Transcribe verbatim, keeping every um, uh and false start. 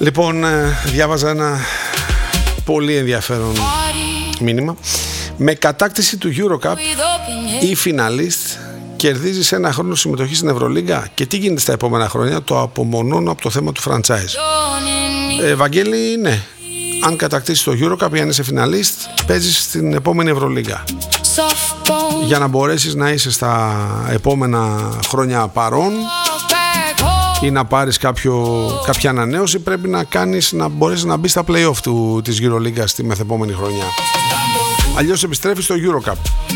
Λοιπόν, διάβαζα ένα πολύ ενδιαφέρον μήνυμα. Με κατάκτηση του Eurocup η φιναλίστ κερδίζει σε ένα χρόνο συμμετοχή στην Ευρωλίγκα. Και τι γίνεται στα επόμενα χρόνια? Το απομονώνω από το θέμα του franchise. ε, Βαγγέλη, ναι. Αν κατακτήσεις το Eurocup, αν είσαι φιναλίστ, παίζεις στην επόμενη Ευρωλίγκα. Για να μπορέσεις να είσαι στα επόμενα χρόνια παρόν ή να πάρεις κάποιο, κάποια ανανέωση, πρέπει να κάνεις, να μπορέσεις να μπεις στα play-off του, της Euroliga στη μεθεπόμενη χρονιά. Αλλιώς επιστρέφεις στο Eurocup.